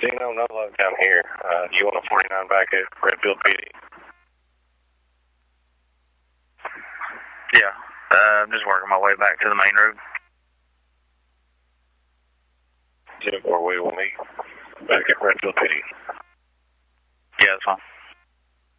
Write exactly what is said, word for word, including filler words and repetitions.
Dino, no luck down here. Uh, you want a forty-nine back at Redfield P D? Yeah, uh, I'm just working my way back to the main road. Or we will meet back at Redfield P D. Yeah, that's fine.